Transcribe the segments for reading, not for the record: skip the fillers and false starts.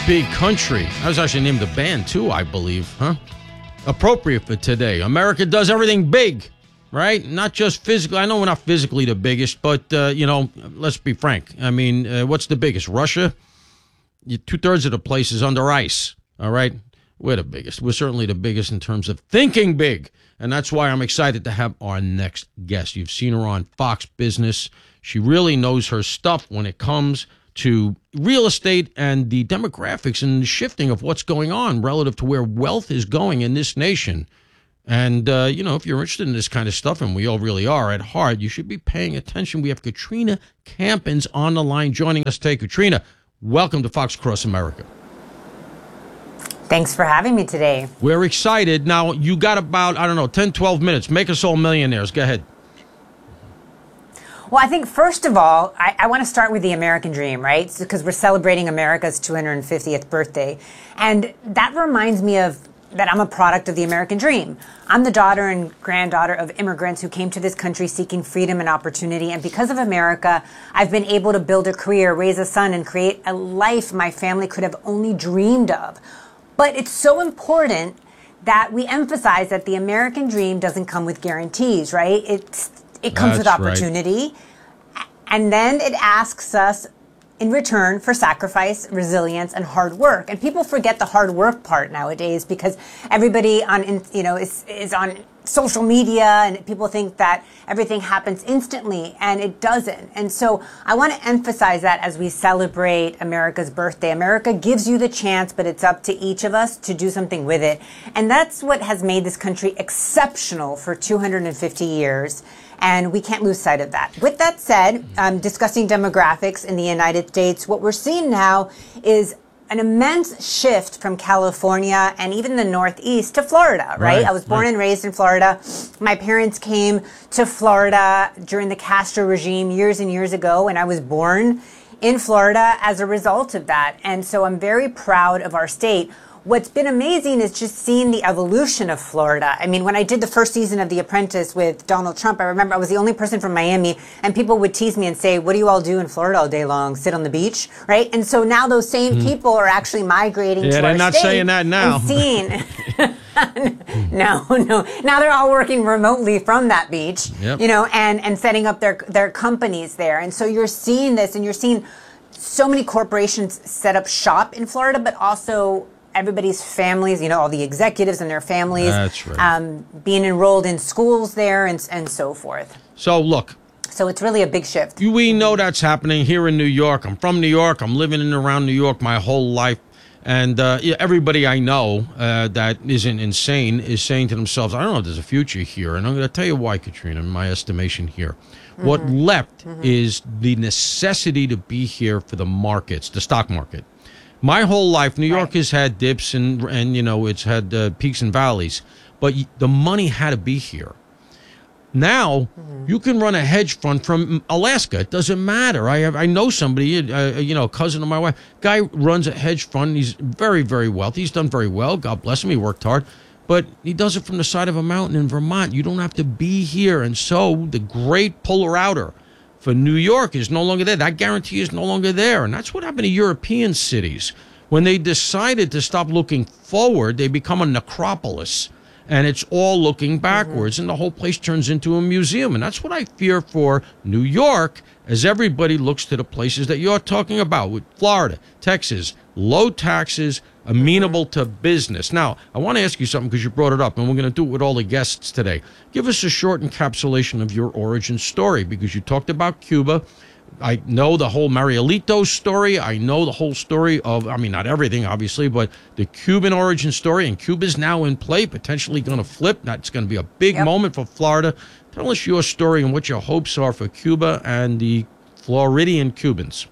Big Country. That was actually named the band, too, I believe, huh? Appropriate for today. America does everything big, right? Not just physically. I know we're not physically the biggest, but, let's be frank. I mean, what's the biggest? Russia? Two-thirds of the place is under ice, all right? We're the biggest. We're certainly the biggest in terms of thinking big. And that's why I'm excited to have our next guest. You've seen her on Fox Business. She really knows her stuff when it comes to real estate and the demographics and the shifting of what's going on relative to where wealth is going in this nation. And, if you're interested in this kind of stuff, and we all really are at heart, you should be paying attention. We have Katrina Campins on the line joining us today. Katrina, welcome to Fox Across America. Thanks for having me today. We're excited. Now, you got about, 10, 12 minutes. Make us all millionaires. Go ahead. Well, I think, first of all, I want to start with the American dream, right? Because we're celebrating America's 250th birthday. And that reminds me of that I'm a product of the American dream. I'm the daughter and granddaughter of immigrants who came to this country seeking freedom and opportunity. And because of America, I've been able to build a career, raise a son, and create a life my family could have only dreamed of. But it's so important that we emphasize that the American dream doesn't come with guarantees, right? It comes with opportunity, right. And then it asks us in return for sacrifice, resilience, and hard work. And people forget the hard work part nowadays because everybody is on social media and people think that everything happens instantly, and it doesn't. And so I want to emphasize that as we celebrate America's birthday. America gives you the chance, but it's up to each of us to do something with it. And that's what has made this country exceptional for 250 years. And we can't lose sight of that. With that said, discussing demographics in the United States, what we're seeing now is an immense shift from California and even the Northeast to Florida, right? I was born and raised in Florida. My parents came to Florida during the Castro regime years and years ago, and I was born in Florida as a result of that. And so I'm very proud of our state. What's been amazing is just seeing the evolution of Florida. I mean, when I did the first season of The Apprentice with Donald Trump, I remember I was the only person from Miami, and people would tease me and say, what do you all do in Florida all day long? Sit on the beach, right? And so now those same people are actually migrating to our state. Yeah, they're not saying that now. And seeing, no. Now they're all working remotely from that beach, and setting up their companies there. And so you're seeing this, and you're seeing so many corporations set up shop in Florida, but also everybody's families, all the executives and their families. That's right. Being enrolled in schools there and so forth. So, look. So it's really a big shift. We know that's happening here in New York. I'm from New York. I'm living in and around New York my whole life. And everybody I know that isn't insane is saying to themselves, I don't know if there's a future here. And I'm going to tell you why, Katrina, in my estimation here. Mm-hmm. What left is the necessity to be here for the markets, the stock market. My whole life, New York has had dips and it's had peaks and valleys, but the money had to be here. Now, you can run a hedge fund from Alaska. It doesn't matter. I know somebody, a cousin of my wife, guy runs a hedge fund. He's very, very wealthy. He's done very well. God bless him. He worked hard. But he does it from the side of a mountain in Vermont. You don't have to be here. And so the great polar outer for New York is no longer there. That guarantee is no longer there. And that's what happened to European cities. When they decided to stop looking forward, they become a necropolis. And it's all looking backwards. And the whole place turns into a museum. And that's what I fear for New York as everybody looks to the places that you're talking about with Florida, Texas, low taxes, amenable to business. Now, I want to ask you something because you brought it up, and we're going to do it with all the guests today. Give us a short encapsulation of your origin story, because you talked about Cuba. I know the whole Marielito story. I know the whole story of, not everything, obviously, but the Cuban origin story, and Cuba's now in play, potentially going to flip. That's going to be a big moment for Florida. Tell us your story and what your hopes are for Cuba and the Floridian Cubans.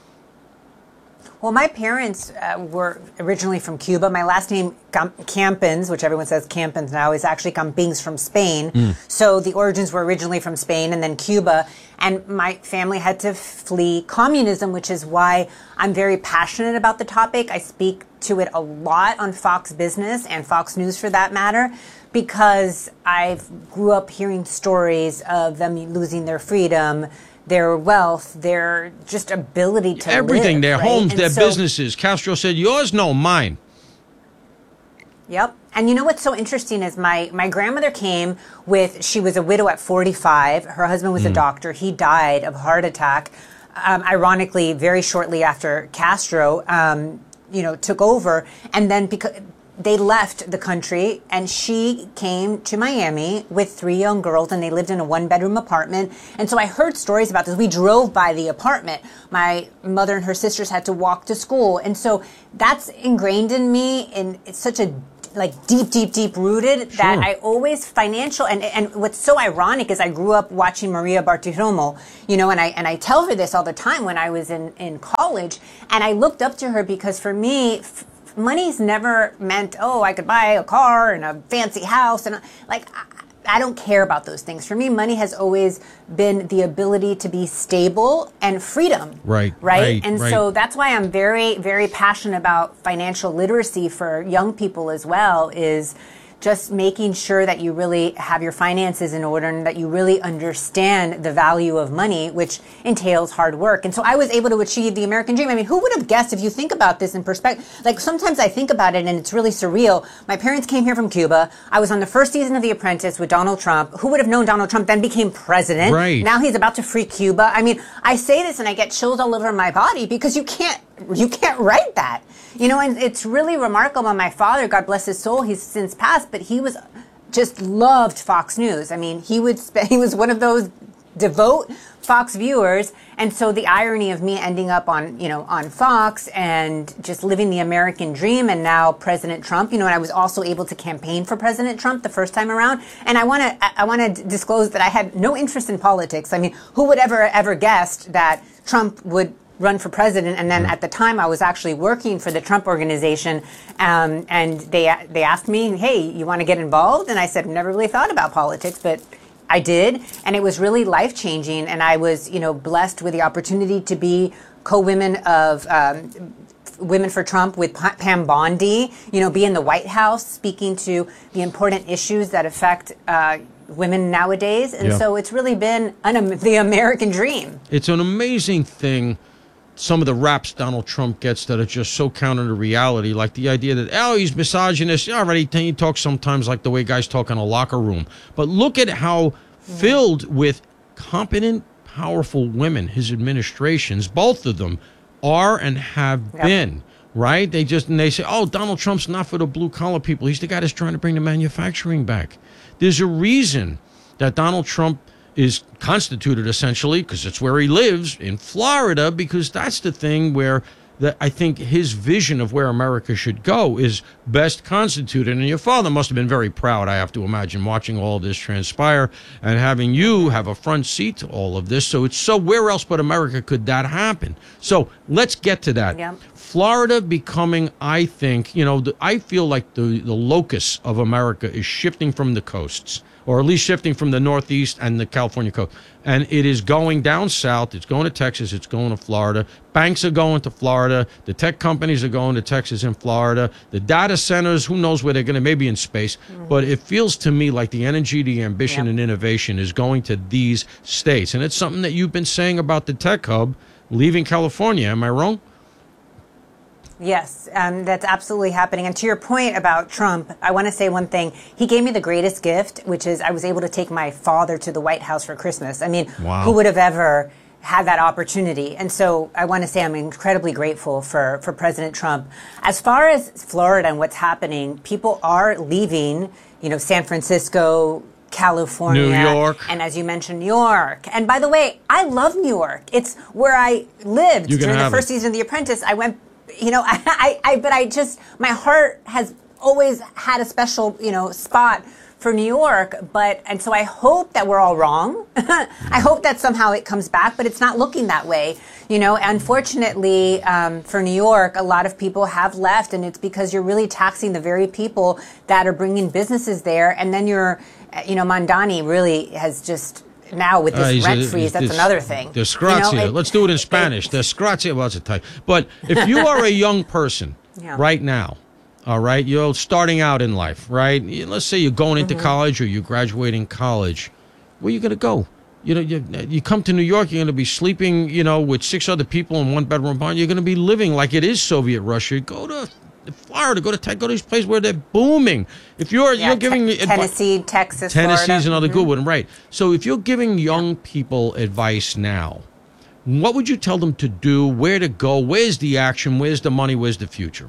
Well, my parents were originally from Cuba. My last name, Campins, which everyone says Campins now, is actually Campins from Spain. So the origins were originally from Spain and then Cuba. And my family had to flee communism, which is why I'm very passionate about the topic. I speak to it a lot on Fox Business and Fox News for that matter, because I grew up hearing stories of them losing their freedom, their wealth, their just ability to everything, live, their right? homes, And their so- businesses. Castro said, yours, no, mine. Yep. And you know what's so interesting is my grandmother came with, she was a widow at 45. Her husband was a doctor. He died of a heart attack. Ironically, very shortly after Castro, took over. And then because they left the country, and she came to Miami with 3 young girls, and they lived in a 1-bedroom apartment. And so I heard stories about this. We drove by the apartment. My mother and her sisters had to walk to school. And so that's ingrained in me, and it's such a deep rooted that I always financial and what's so ironic is I grew up watching Maria Bartiromo, and I tell her this all the time when I was in college, and I looked up to her because for me, money's never meant, oh, I could buy a car and a fancy house, and I don't care about those things. For me, money has always been the ability to be stable and freedom. Right. And so that's why I'm very, very passionate about financial literacy for young people as well, is just making sure that you really have your finances in order and that you really understand the value of money, which entails hard work. And so I was able to achieve the American dream. I mean, who would have guessed, if you think about this in perspective? Like, sometimes I think about it and it's really surreal. My parents came here from Cuba. I was on the first season of The Apprentice with Donald Trump. Who would have known Donald Trump then became president? Right. Now he's about to free Cuba. I mean, I say this and I get chills all over my body because you can't write that. And it's really remarkable. My father, God bless his soul, he's since passed, but he was just loved Fox News. I mean, he was one of those devout Fox viewers. And so the irony of me ending up on Fox and just living the American dream, and now President Trump, and I was also able to campaign for President Trump the first time around. And I want to disclose that I had no interest in politics. I mean, who would ever guessed that Trump would run for president? And then at the time I was actually working for the Trump Organization, and they asked me, hey, you want to get involved? And I said, never really thought about politics, but I did, and it was really life-changing. And I was blessed with the opportunity to be co-women of Women for Trump with Pam Bondi, be in the White House speaking to the important issues that affect women nowadays. And so it's really been the American dream. It's an amazing thing, some of the raps Donald Trump gets that are just so counter to reality, like the idea that, oh, he's misogynist. Yeah, already he talks sometimes like the way guys talk in a locker room. But look at how filled with competent, powerful women his administrations, both of them, are and have been. Right? They say, oh, Donald Trump's not for the blue collar people. He's the guy that's trying to bring the manufacturing back. There's a reason that Donald Trump is constituted, essentially, because it's where he lives, in Florida, because that's the thing where I think his vision of where America should go is best constituted. And your father must have been very proud, I have to imagine, watching all this transpire and having you have a front seat to all of this. So where else but America could that happen? So let's get to that. Yep. Florida becoming, I think, I feel like the locus of America is shifting from the coasts, or at least shifting from the Northeast and the California coast. And it is going down south. It's going to Texas. It's going to Florida. Banks are going to Florida. The tech companies are going to Texas and Florida. The data centers, who knows where they're going to, maybe in space. But it feels to me like the energy, the ambition, and innovation is going to these states. And it's something that you've been saying about the tech hub leaving California. Am I wrong? Yes, that's absolutely happening. And to your point about Trump, I want to say one thing. He gave me the greatest gift, which is I was able to take my father to the White House for Christmas. I mean, who would have ever had that opportunity? And so I want to say I'm incredibly grateful for President Trump. As far as Florida and what's happening, people are leaving, San Francisco, California, New York, and as you mentioned, New York. And by the way, I love New York. It's where I lived during the first season of The Apprentice. I went, my heart has always had a special, spot for New York. And so I hope that we're all wrong. I hope that somehow it comes back, but it's not looking that way. Unfortunately, for New York, a lot of people have left, and it's because you're really taxing the very people that are bringing businesses there. And then Mondani really has just, now with this rent freeze, that's another thing. Desgracia. Let's do it in Spanish. Desgracia. Well, it's a type. But if you are a young person right now, all right, you're starting out in life, right? Let's say you're going into college or you're graduating college. Where are you going to go? you come to New York, you're going to be sleeping, with 6 other people in one bedroom apartment. You're going to be living like it is Soviet Russia. Go to Florida, go to these places where they're booming. If you're giving Tennessee, Texas, Tennessee's Florida. another good one, right? So if you're giving young people advice now, what would you tell them to do? Where to go? Where's the action? Where's the money? Where's the future?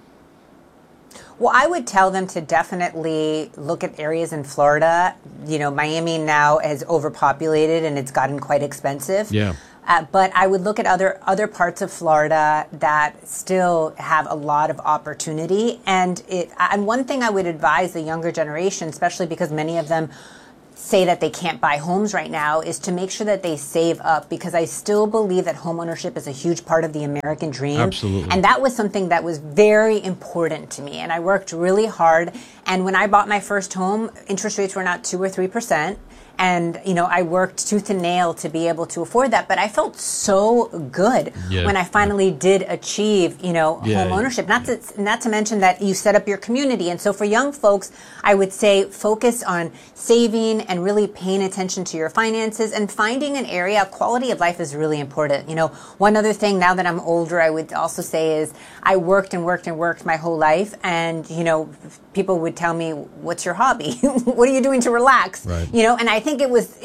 Well, I would tell them to definitely look at areas in Florida. Miami now is overpopulated and it's gotten quite expensive. Yeah. But I would look at other parts of Florida that still have a lot of opportunity. And one thing I would advise the younger generation, especially because many of them say that they can't buy homes right now, is to make sure that they save up, because I still believe that homeownership is a huge part of the American dream. Absolutely. And that was something that was very important to me. And I worked really hard. And when I bought my first home, interest rates were not 2 or 3%. And, I worked tooth and nail to be able to afford that. But I felt so good when I finally did achieve, home ownership. Not to mention that you set up your community. And so for young folks, I would say focus on saving and really paying attention to your finances and finding an area. Quality of life is really important. One other thing now that I'm older, I would also say is I worked and worked and worked my whole life. And, people would tell me, what's your hobby? What are you doing to relax? Right. And I think it was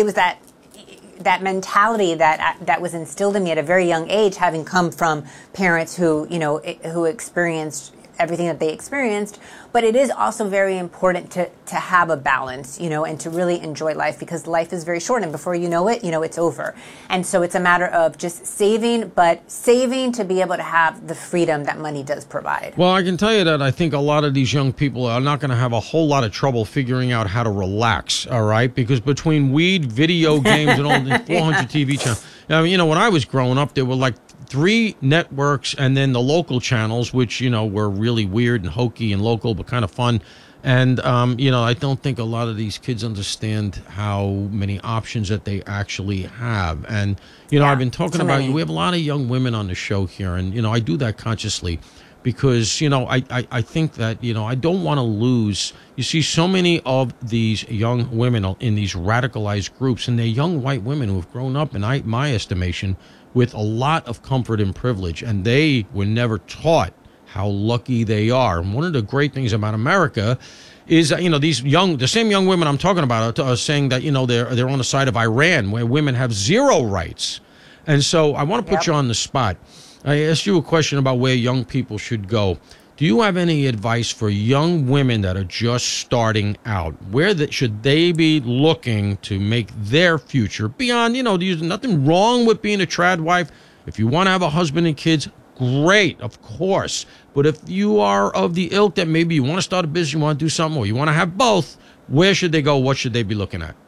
that mentality that was instilled in me at a very young age, having come from parents who experienced everything that they experienced. But it is also very important to have a balance, and to really enjoy life, because life is very short, and before you know it, it's over. And so it's a matter of just saving, but saving to be able to have the freedom that money does provide. Well, I can tell you that I think a lot of these young people are not going to have a whole lot of trouble figuring out how to relax, all right? Because between weed, video games, and all the 400 TV channels, when I was growing up, there were like 3 networks and then the local channels, which, were really weird and hokey and local, but kind of fun. And, I don't think a lot of these kids understand how many options that they actually have. And, I've been talking about you. We have a lot of young women on the show here, and, I do that consciously because, I think that, I don't want to lose. You see so many of these young women in these radicalized groups, and they're young white women who have grown up, in my estimation, with a lot of comfort and privilege, and they were never taught how lucky they are. And one of the great things about America is that, the same young women I'm talking about are saying that, they're on the side of Iran, where women have 0 rights. And so I want to put you on the spot. I asked you a question about where young people should go. Do you have any advice for young women that are just starting out? Should they be looking to make their future beyond, there's nothing wrong with being a trad wife. If you want to have a husband and kids, great, of course. But if you are of the ilk that maybe you want to start a business, you want to do something, or you want to have both, where should they go? What should they be looking at?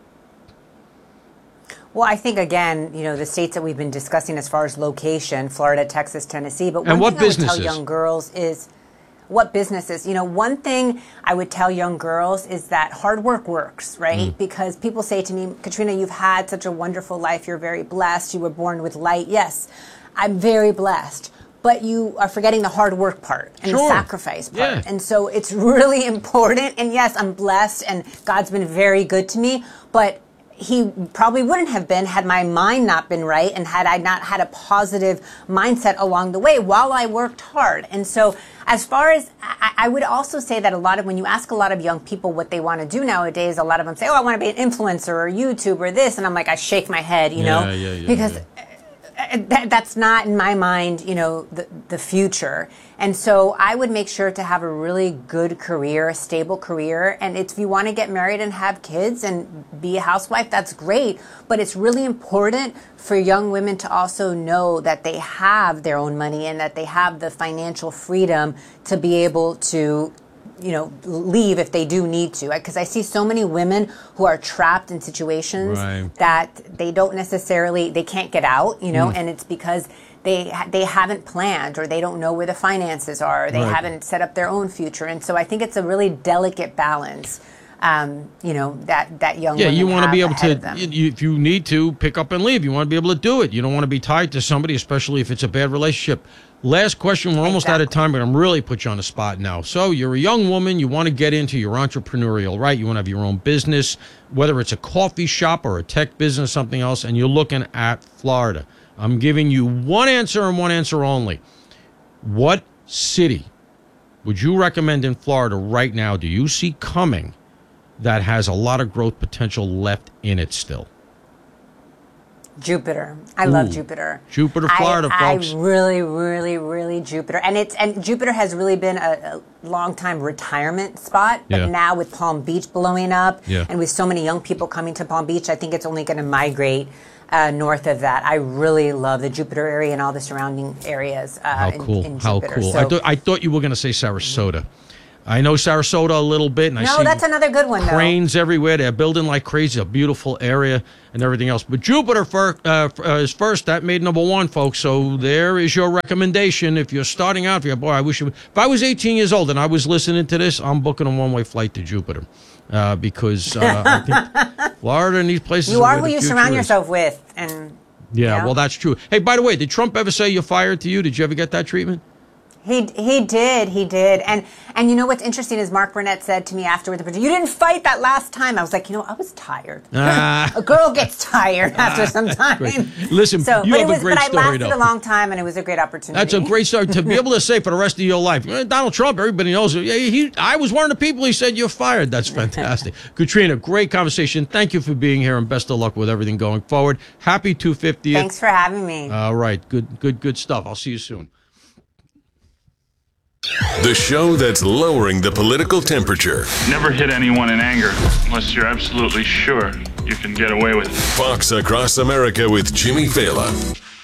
Well, I think, again, the states that we've been discussing as far as location, Florida, Texas, Tennessee. But one thing I would tell young girls is... What businesses? One thing I would tell young girls is that hard work works, right? Because people say to me, Katrina, you've had such a wonderful life. You're very blessed. You were born with light. Yes, I'm very blessed. But you are forgetting the hard work part and the sacrifice part. Yeah. And so it's really important. And yes, I'm blessed and God's been very good to me. But he probably wouldn't have been had my mind not been right and had I not had a positive mindset along the way while I worked hard. And so as far as I would also say that when you ask a lot of young people what they want to do nowadays, a lot of them say, I want to be an influencer or YouTube or this. And I'm like, I shake my head, because that's not in my mind, the future. And so I would make sure to have a really good career, a stable career. And if you want to get married and have kids and be a housewife, that's great. But it's really important for young women to also know that they have their own money and that they have the financial freedom to be able to leave if they do need to. Because I see so many women who are trapped in situations that they can't get out, and it's because they haven't planned, or they don't know where the finances are, or they haven't set up their own future. And so I think it's a really delicate balance that young Yeah, women you want to have be able ahead to, of them. if you need to, pick up and leave. You want to be able to do it. You don't want to be tied to somebody, especially if it's a bad relationship. Last question. We're almost out of time, but I'm really put you on the spot now. So you're a young woman. You want to get into your entrepreneurial, right? You want to have your own business, whether it's a coffee shop or a tech business, something else, and you're looking at Florida. I'm giving you one answer and one answer only. What city would you recommend in Florida right now do you see coming that has a lot of growth potential left in it still? Jupiter. I love Jupiter. Jupiter, Florida, folks. I really, really, really Jupiter. And Jupiter has really been a long time retirement spot. But now with Palm Beach blowing up and with so many young people coming to Palm Beach, I think it's only going to migrate north of that. I really love the Jupiter area and all the surrounding areas. How cool. In How Jupiter. cool. So, I thought you were going to say Sarasota. I know Sarasota a little bit, and I see no, that's another good one, cranes everywhere. They're building like crazy, a beautiful area and everything else. But Jupiter is first. That made number one, folks. So there is your recommendation. If you're starting out, if I wish if I was 18 years old and I was listening to this, I'm booking a one-way flight to Jupiter because I think Florida and these places. You are who you surround yourself with, and yeah, well, that's true. Hey, by the way, did Trump ever say you're fired to you? Did you ever get that treatment? He did. And you know what's interesting is Mark Burnett said to me afterwards, you didn't fight that last time. I was like, I was tired. A girl gets tired after some time. Great. Listen, you have a great story, But I lasted though. a long time, and it was a great opportunity. That's a great story to be able to say for the rest of your life. Donald Trump, everybody knows it. I was one of the people he said you're fired. That's fantastic. Katrina, great conversation. Thank you for being here, and best of luck with everything going forward. Happy 250th. Thanks for having me. All right. Good stuff. I'll see you soon. The show that's lowering the political temperature. Never hit anyone in anger unless you're absolutely sure you can get away with it. Fox Across America with Jimmy Fallon.